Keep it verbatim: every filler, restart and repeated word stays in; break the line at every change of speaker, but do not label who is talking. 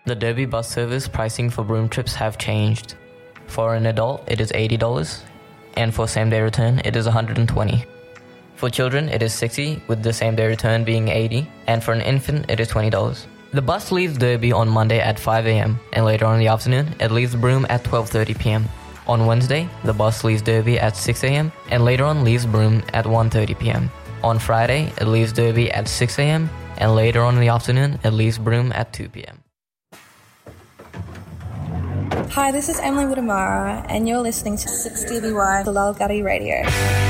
The Derby bus service pricing for Broome trips have changed. For an adult, it is eighty dollars, and for same-day return, it is one hundred twenty dollars. For children, it is sixty dollars, with the same-day return being eighty dollars, and for an infant, it is twenty dollars. The bus leaves Derby on Monday at five a.m., and later on in the afternoon, it leaves Broome at twelve thirty p.m. On Wednesday, the bus leaves Derby at six a.m., and later on leaves Broome at one thirty p.m. On Friday, it leaves Derby at six a.m., and later on in the afternoon, it leaves Broome at two p.m.
Hi, this is Emily Witamara, and you're listening to six D B Y Gulal Gully Radio.